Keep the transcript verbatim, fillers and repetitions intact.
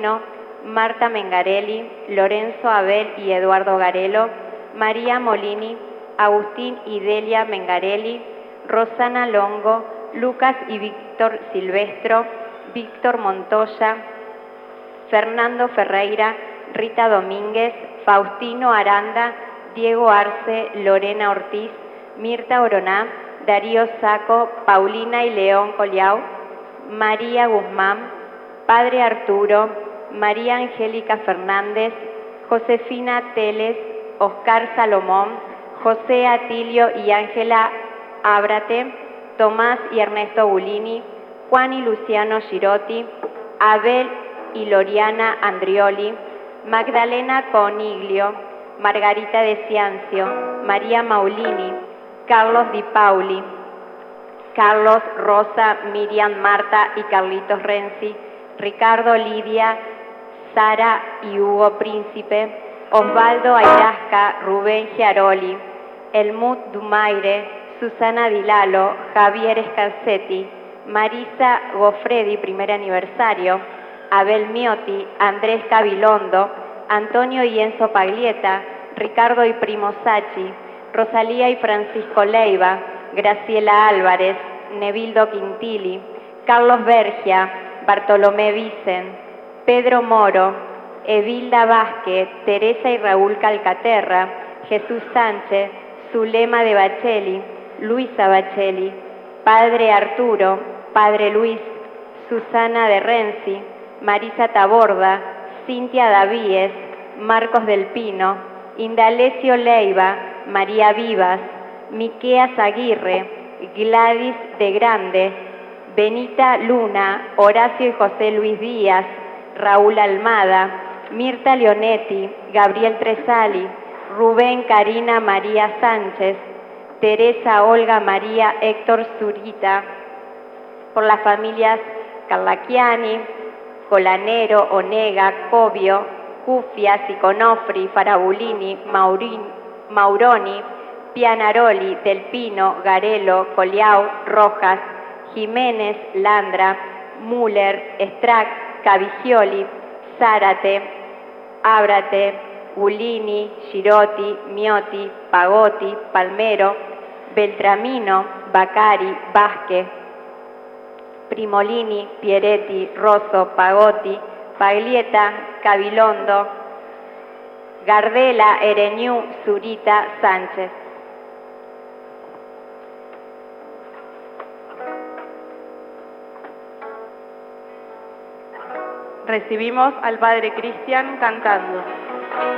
Pino, Marta Mengarelli, Lorenzo Abel y Eduardo Garelo, María Molini, Agustín y Delia Mengarelli, Rosana Longo, Lucas y Víctor Silvestro, Víctor Montoya, Fernando Ferreira, Rita Domínguez, Faustino Aranda, Diego Arce, Lorena Ortiz, Mirta Oroná, Darío Saco, Paulina y León Coliao, María Guzmán, Padre Arturo, María Angélica Fernández, Josefina Teles, Oscar Salomón, José Atilio y Ángela Ábrate, Tomás y Ernesto Bulini, Juan y Luciano Girotti, Abel y Loriana Andrioli, Magdalena Coniglio, Margarita de Ciancio, María Maulini, Carlos Di Pauli, Carlos, Rosa, Miriam, Marta y Carlitos Renzi, Ricardo, Lidia, Sara y Hugo Príncipe, Osvaldo Airasca, Rubén Giaroli, Helmut Dumaire, Susana Dilalo, Javier Escarcetti, Marisa Gofredi, primer aniversario, Abel Miotti, Andrés Cavilondo, Antonio y Enzo Paglieta, Ricardo y Primo Sachi, Rosalía y Francisco Leiva, Graciela Álvarez, Nevildo Quintili, Carlos Bergia, Bartolomé Vicen, Pedro Moro, Evilda Vázquez, Teresa y Raúl Calcaterra, Jesús Sánchez, Zulema de Bacheli, Luisa Bacheli, Padre Arturo, Padre Luis, Susana de Renzi, Marisa Taborda, Cintia Davíes, Marcos del Pino, Indalecio Leiva, María Vivas, Miqueas Aguirre, Gladys de Grande, Benita Luna, Horacio y José Luis Díaz, Raúl Almada, Mirta Leonetti, Gabriel Tresali, Rubén Karina María Sánchez, Teresa Olga María Héctor Zurita, por las familias Carlaquiani, Colanero, Onega, Cobio, Cufias, Iconofri, Farabulini, Maurín, Mauroni, Pianaroli, Del Pino, Garelo, Coliao, Rojas, Jiménez, Landra, Müller, Strack, Cavigioli, Zárate, Ábrate, Bulini, Girotti, Miotti, Pagotti, Palmero, Beltramino, Bacari, Vázquez, Primolini, Pieretti, Rosso, Pagotti, Paglieta, Cavilondo, Gardela, Ereñú, Zurita, Sánchez. Recibimos al Padre Cristian cantando.